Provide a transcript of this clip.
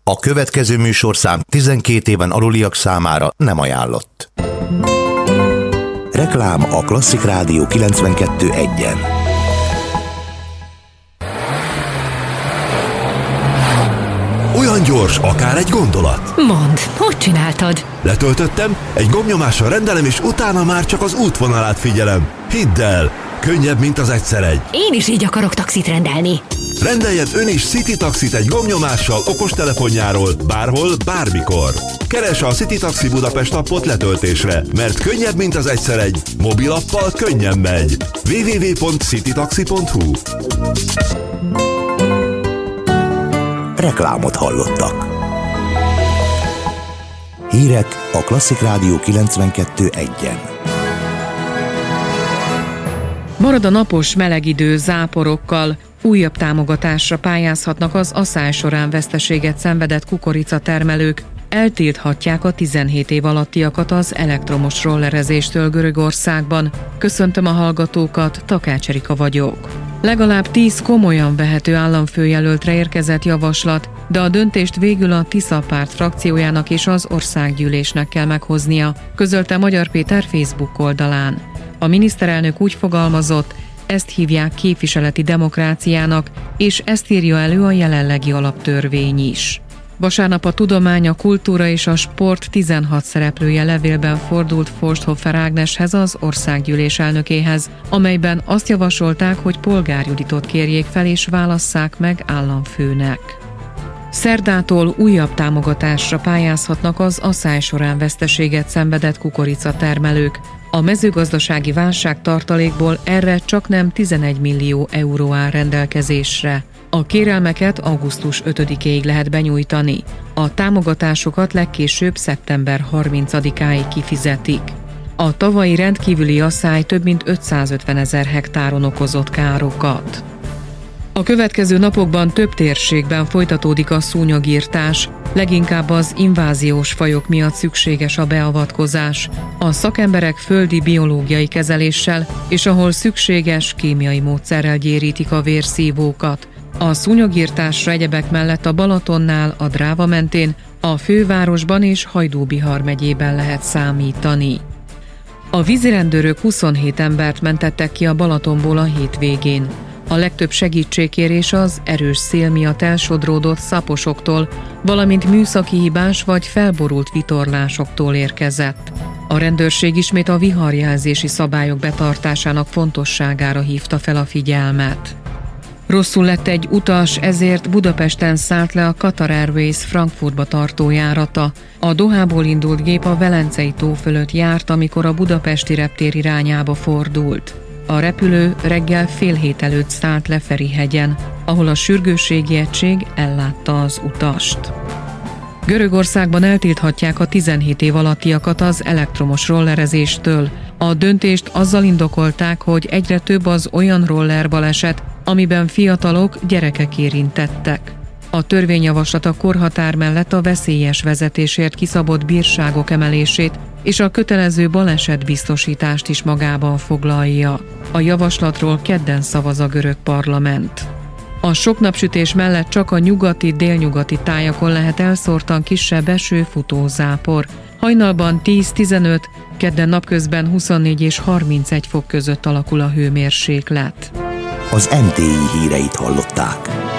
A következő műsorszám 12 éven aluliak számára nem ajánlott. Reklám a Klasszik Rádió 92.1-en. Olyan gyors, akár egy gondolat. Mondd, hogy csináltad? Letöltöttem, egy gombnyomással rendelem, és utána már csak az útvonalát figyelem. Hidd el, könnyebb, mint az egyszer egy. Én is így akarok taxit rendelni. Rendeljen ön is City Taxit egy gombnyomással okostelefonjáról, bárhol, bármikor. Keresse a City Taxi Budapest appot letöltésre, mert könnyebb, mint az egyszer egy. Mobilappal könnyen megy. www.citytaxi.hu. Reklámot hallottak. Hírek a Klasszik Rádió 92.1-en. Marad a napos meleg idő záporokkal. Újabb támogatásra pályázhatnak az asszály során veszteséget szenvedett kukoricatermelők. Eltilthatják a 17 év alattiakat az elektromos rollerezéstől Görögországban. Köszöntöm a hallgatókat, Takács Erika vagyok. Legalább 10 komolyan vehető államfőjelöltre érkezett javaslat, de a döntést végül a Tisza párt frakciójának és az országgyűlésnek kell meghoznia, közölte Magyar Péter Facebook oldalán. A miniszterelnök úgy fogalmazott, ezt hívják képviseleti demokráciának, és ezt írja elő a jelenlegi alaptörvény is. Vasárnap a tudomány, a kultúra és a sport 16 szereplője levélben fordult Forsthofer Ágneshez, az országgyűlés elnökéhez, amelyben azt javasolták, hogy Polgár Juditot kérjék fel és válasszák meg államfőnek. Szerdától újabb támogatásra pályázhatnak az asszály során veszteséget szenvedett kukoricatermelők. A mezőgazdasági válság tartalékból erre csaknem 11 millió euró áll rendelkezésre. A kérelmeket augusztus 5-éig lehet benyújtani. A támogatásokat legkésőbb szeptember 30-áig kifizetik. A tavalyi rendkívüli asszály több mint 550 000 hektáron okozott károkat. A következő napokban több térségben folytatódik a szúnyogirtás, leginkább az inváziós fajok miatt szükséges a beavatkozás, a szakemberek földi biológiai kezeléssel és ahol szükséges kémiai módszerrel gyérítik a vérszívókat. A szúnyogirtásra egyebek mellett a Balatonnál, a Dráva mentén, a fővárosban és Hajdú-Bihar megyében lehet számítani. A vízirendőrök 27 embert mentettek ki a Balatonból a hétvégén. A legtöbb segítségkérés az erős szél miatt elsodródott szaposoktól, valamint műszaki hibás vagy felborult vitorlásoktól érkezett. A rendőrség ismét a viharjelzési szabályok betartásának fontosságára hívta fel a figyelmet. Rosszul lett egy utas, ezért Budapesten szállt le a Qatar Airways Frankfurtba tartó járata. A Dohából indult gép a Velencei tó fölött járt, amikor a budapesti reptér irányába fordult. A repülő reggel 6:30 előtt szállt le Ferihegyen, ahol a sürgősségi egység ellátta az utast. Görögországban eltilthatják a 17 év alattiakat az elektromos rollerezéstől. A döntést azzal indokolták, hogy egyre több az olyan rollerbaleset, amiben fiatalok, gyerekek érintettek. A törvényjavaslat a korhatár mellett a veszélyes vezetésért kiszabott bírságok emelését és a kötelező balesetbiztosítást is magában foglalja. A javaslatról kedden szavaz a görög parlament. A sok napsütés mellett csak a nyugati-délnyugati tájakon lehet elszórtan kisebb eső, futózápor. Hajnalban 10-15, kedden napközben 24 és 31 fok között alakul a hőmérséklet. Az NTI híreit hallották.